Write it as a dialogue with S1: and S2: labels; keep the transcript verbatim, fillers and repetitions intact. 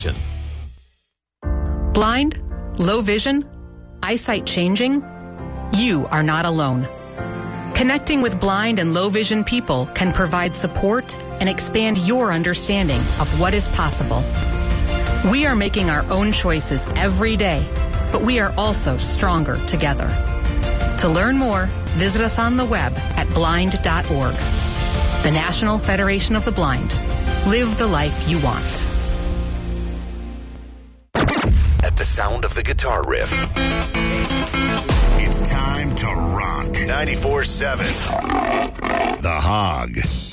S1: Blind? Low vision? Eyesight changing? You are not alone. Connecting with blind and low vision people can provide support and expand your understanding of what is possible. We are making our own choices every day, but we are also stronger together. To learn more, visit us on the web at blind dot org. The National Federation of the Blind. Live the life you want.
S2: At the sound of the guitar riff,
S3: it's time to rock.
S2: ninety-four seven The Hog.